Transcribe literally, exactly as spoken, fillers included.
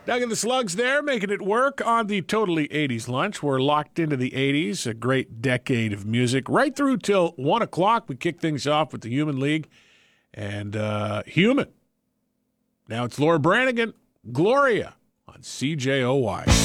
Doug and the Slugs there, making it work on the Totally eighties Lunch. We're locked into the eighties, a great decade of music. Right through till one o'clock, we kick things off with the Human League and uh, Human. Now it's Laura Branigan, Gloria on C J O Y.